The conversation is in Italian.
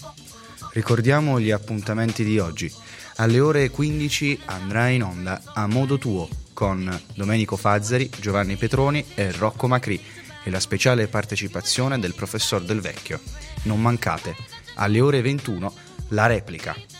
Ricordiamo gli appuntamenti di oggi. Alle ore 15 andrà in onda A Modo Tuo con Domenico Fazzari, Giovanni Petroni e Rocco Macri e la speciale partecipazione del professor Del Vecchio. Non mancate, alle ore 21, la replica.